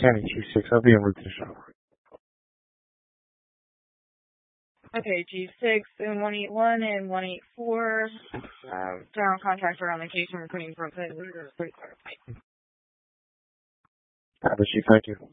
County 26. I'll be en route to the shower. Okay, G6 and 181 and 184. General contractor on location, recruiting Brooklyn. Please clarify. Chief, thank you.